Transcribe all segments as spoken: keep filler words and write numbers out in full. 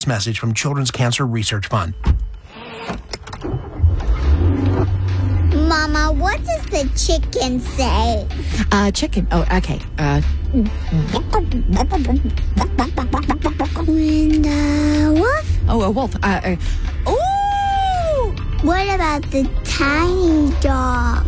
message from Children's Cancer Research Fund. Mama, what does the chicken say? Uh, chicken. Oh, okay. Uh. When the wolf? Oh, a wolf. Uh. uh oh. What about the tiny dog?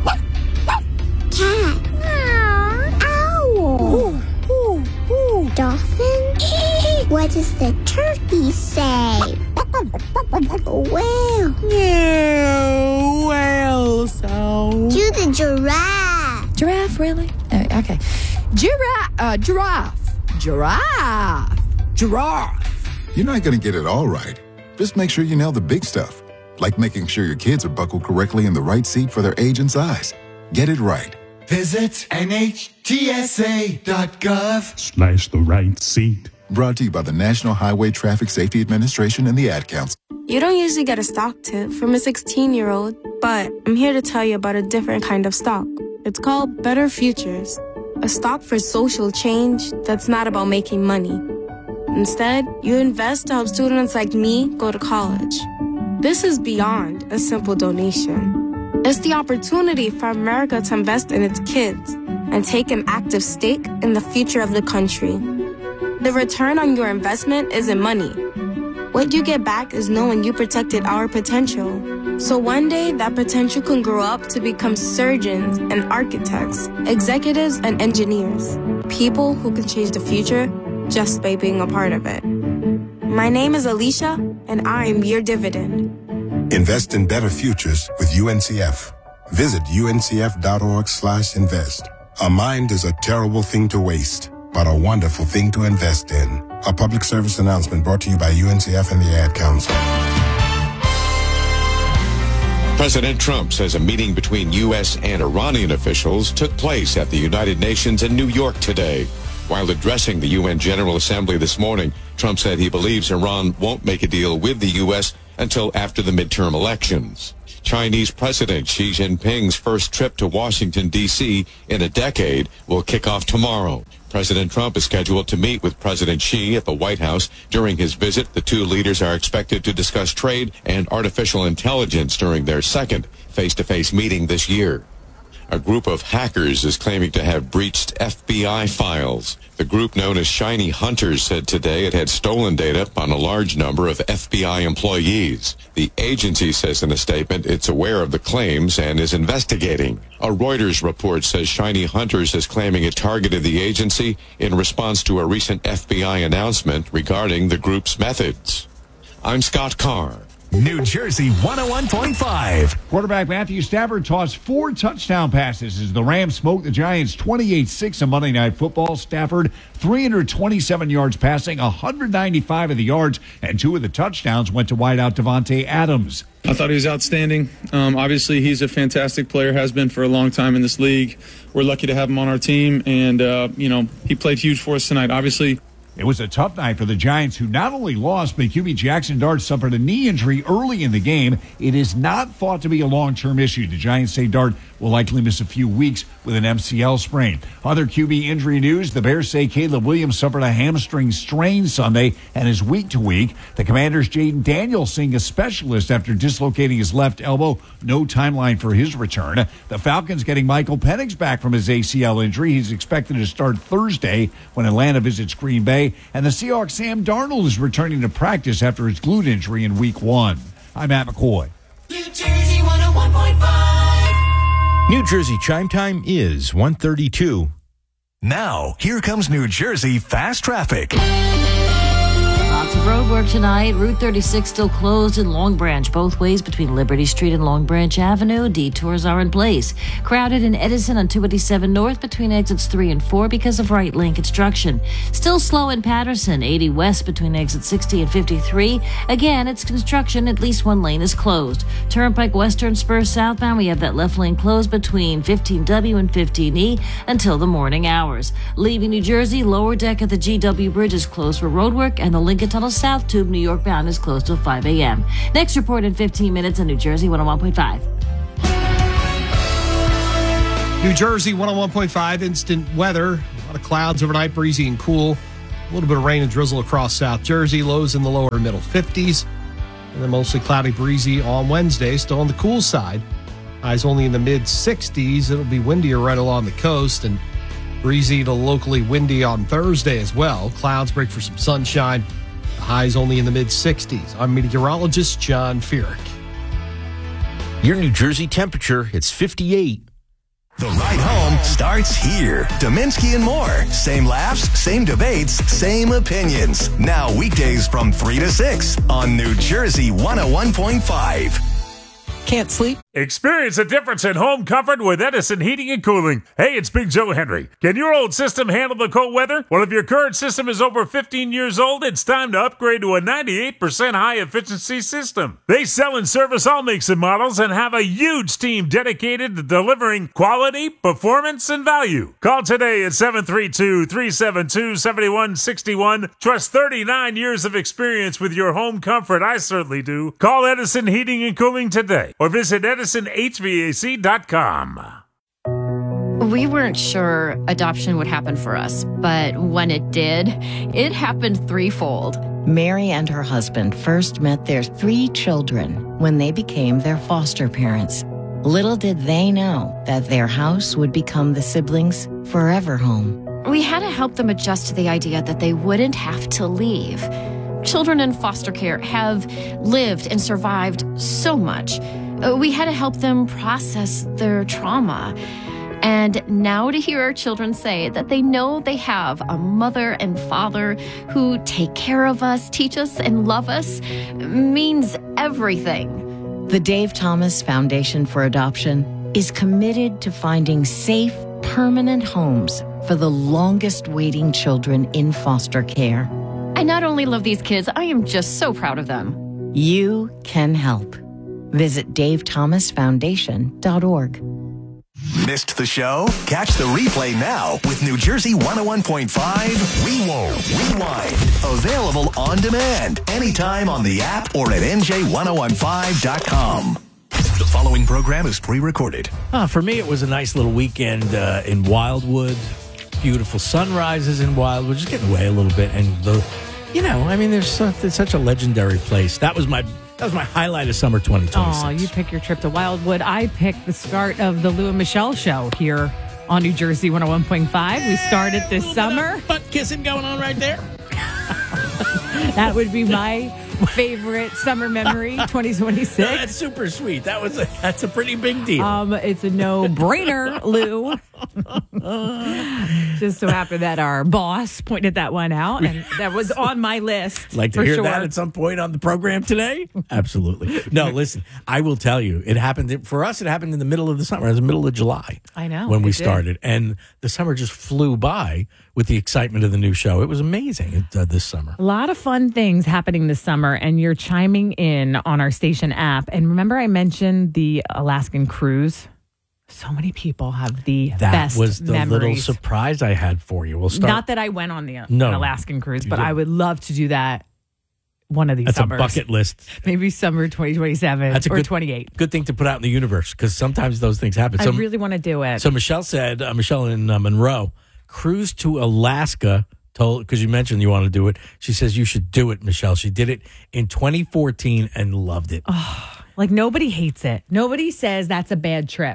Cat. Owl. Ooh, ooh, ooh. Dolphin? What does the turkey say? Whale. Yeah, whale sound. Do the giraffe. Giraffe, really? Uh, okay. Giraffe. Uh, giraffe. Giraffe. Giraffe. You're not going to get it all right. Just make sure you nail the big stuff, like making sure your kids are buckled correctly in the right seat for their age and size. Get it right. Visit N H T S A dot gov slash the right seat. Brought to you by the National Highway Traffic Safety Administration and the Ad Council. You don't usually get a stock tip from a sixteen-year-old, but I'm here to tell you about a different kind of stock. It's called Better Futures, a stock for social change that's not about making money. Instead, you invest to help students like me go to college. This is beyond a simple donation. It's the opportunity for America to invest in its kids and take an active stake in the future of the country. The return on your investment isn't money. What you get back is knowing you protected our potential. So one day, that potential can grow up to become surgeons and architects, executives and engineers, people who can change the future just by being a part of it. My name is Alicia, and I'm your dividend. Invest in better futures with U N C F. Visit U N C F dot org slash invest. A mind is a terrible thing to waste, but a wonderful thing to invest in. A public service announcement brought to you by U N C F and the Ad Council. President Trump says a meeting between U S and Iranian officials took place at the United Nations in New York today. While addressing the U N General Assembly this morning, Trump said he believes Iran won't make a deal with the U S until after the midterm elections. Chinese President Xi Jinping's first trip to Washington, D C in a decade will kick off tomorrow. President Trump is scheduled to meet with President Xi at the White House. During his visit, the two leaders are expected to discuss trade and artificial intelligence during their second face-to-face meeting this year. A group of hackers is claiming to have breached F B I files. The group known as Shiny Hunters said today it had stolen data on a large number of F B I employees. The agency says in a statement it's aware of the claims and is investigating. A Reuters report says Shiny Hunters is claiming it targeted the agency in response to a recent F B I announcement regarding the group's methods. I'm Scott Carr. New Jersey one oh one point five. Quarterback Matthew Stafford tossed four touchdown passes as the Rams smoked the Giants twenty-eight six on Monday Night Football. Stafford, three hundred twenty-seven yards passing, one hundred ninety-five of the yards, and two of the touchdowns went to wideout Devontae Adams. I thought he was outstanding. Um, obviously, he's a fantastic player, has been for a long time in this league. We're lucky to have him on our team, and, uh, you know, he played huge for us tonight. Obviously, it was a tough night for the Giants, who not only lost, but Q B Jackson Dart suffered a knee injury early in the game. It is not thought to be a long-term issue. The Giants say Dart will likely miss a few weeks with an M C L sprain. Other Q B injury news, the Bears say Caleb Williams suffered a hamstring strain Sunday and is week to week. The Commanders' Jaden Daniels seeing a specialist after dislocating his left elbow. No timeline for his return. The Falcons getting Michael Penix back from his A C L injury. He's expected to start Thursday when Atlanta visits Green Bay. And the Seahawks' Sam Darnold is returning to practice after his glute injury in week one. I'm Matt McCoy. New Jersey one oh one point five. New Jersey chime time is one thirty-two. Now, here comes New Jersey fast traffic. Lots of road work tonight. Route thirty-six still closed in Long Branch, both ways between Liberty Street and Long Branch Avenue. Detours are in place. Crowded in Edison on two eighty-seven North between exits three and four because of right lane construction. Still slow in Patterson, eighty West between exit sixty and fifty-three. Again, it's construction. At least one lane is closed. Turnpike Western Spur southbound, we have that left lane closed between fifteen W and fifteen E until the morning hours. Leaving New Jersey, lower deck at the G W Bridge is closed for road work, and the Lincoln Tunnel South Tube New York bound is closed till five a.m. Next report in fifteen minutes on New Jersey one oh one point five. New Jersey one oh one point five, instant weather. A lot of clouds overnight, breezy and cool. A little bit of rain and drizzle across South Jersey. Lows in the lower middle fifties. And then mostly cloudy, breezy on Wednesday. Still on the cool side. Highs only in the mid sixties. It'll be windier right along the coast and breezy to locally windy on Thursday as well. Clouds break for some sunshine. The highs only in the mid sixties. I'm meteorologist John Feerick. Your New Jersey temperature, it's fifty-eight. The ride home starts here. Dominski and more. Same laughs, same debates, same opinions. Now weekdays from three to six on New Jersey one oh one point five. Can't sleep? Experience a difference in home comfort with Edison Heating and Cooling. Hey, it's Big Joe Henry. Can your old system handle the cold weather? Well, if your current system is over fifteen years old, it's time to upgrade to a ninety-eight percent high-efficiency system. They sell and service all makes and models and have a huge team dedicated to delivering quality, performance, and value. Call today at seven three two, three seven two, seven one six one. Trust thirty-nine years of experience with your home comfort. I certainly do. Call Edison Heating and Cooling today or visit edison h v a c dot com. We weren't sure adoption would happen for us, but when it did, it happened threefold. Mary and her husband first met their three children when they became their foster parents. Little did they know that their house would become the siblings' forever home. We had to help them adjust to the idea that they wouldn't have to leave. Children in foster care have lived and survived so much. We had to help them process their trauma. And now to hear our children say that they know they have a mother and father who take care of us, teach us, and love us means everything. The Dave Thomas Foundation for Adoption is committed to finding safe, permanent homes for the longest waiting children in foster care. I not only love these kids, I am just so proud of them. You can help. Visit dave thomas foundation dot org. Missed the show? Catch the replay now with New Jersey one oh one point five Rewind. Rewind. Available on demand anytime on the app or at n j ten fifteen dot com. The following program is pre-recorded. Uh, for me, it was a nice little weekend uh, in Wildwood. Beautiful sunrises in Wildwood. Just getting away a little bit. And, the, you know, I mean, there's so, it's such a legendary place. That was my... That was my highlight of summer twenty twenty-six. Oh, you pick your trip to Wildwood. I picked the start of the Lou and Michelle show here on New Jersey one oh one point five. We started this summer. Butt kissing going on right there. That would be my favorite summer memory, twenty twenty-six. No, that's super sweet. That was a, that's a pretty big deal. Um, it's a no-brainer, Lou. Just so happened that our boss pointed that one out, and that was on my list. Like to for hear sure. that at some point on the program today? Absolutely. No, listen, I will tell you, it happened for us. It happened in the middle of the summer. It was the middle of July. I know when we it did. started, and the summer just flew by with the excitement of the new show. It was amazing uh, this summer. A lot of fun things happening this summer, and you're chiming in on our station app. And remember, I mentioned the Alaskan cruise. So many people have the That best was the memories. little surprise I had for you. We'll start. Not that I went on the uh, No, an Alaskan cruise, you but didn't. I would love to do that one of these That's summers. a bucket list. Maybe summer twenty twenty-seven That's a or good, twenty-eight. Good thing to put out in the universe because sometimes those things happen. I So, really want to do it. so Michelle said, uh, Michelle in uh, Monroe, cruise to Alaska. Told because you mentioned you want to do it. She says you should do it, Michelle. She did it in twenty fourteen and loved it. Oh, like nobody hates it. Nobody says that's a bad trip.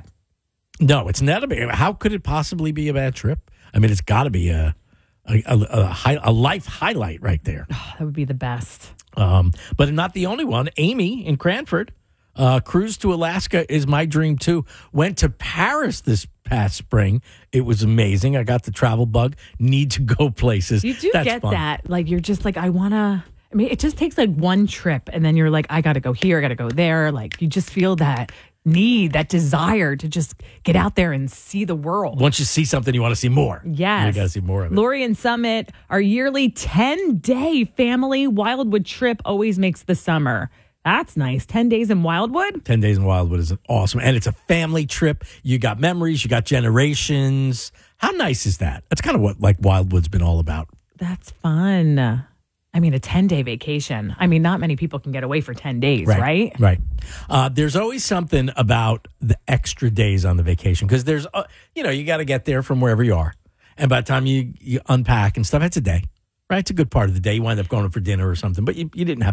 No, it's not a bad. How could it possibly be a bad trip? I mean, it's got to be a a, a, a, high, a life highlight right there. Oh, that would be the best. Um, but not the only one. Amy in Cranford, uh, cruise to Alaska is my dream too. Went to Paris this past spring. It was amazing. I got the travel bug. Need to go places. You do That's get fun. that. Like you're just like, I want to. I mean, it just takes like one trip, and then you're like, I got to go here. I got to go there. Like you just feel that need, that desire to just get out there and see the world. Once you see something, you want to see more. Yes. You got to see more of it. Lori and Summit, our yearly ten-day family Wildwood trip always makes the summer. That's nice. ten days in Wildwood? ten days in Wildwood is awesome. And it's a family trip. You got memories. You got generations. How nice is that? That's kind of what like Wildwood's been all about. That's fun. I mean, a ten-day vacation. I mean, not many people can get away for ten days, right? Right. right. Uh, there's always something about the extra days on the vacation because there's, uh, you know, you got to get there from wherever you are. And by the time you, you unpack and stuff, it's a day. Right? It's a good part of the day. You wind up going for dinner or something, but you, you didn't have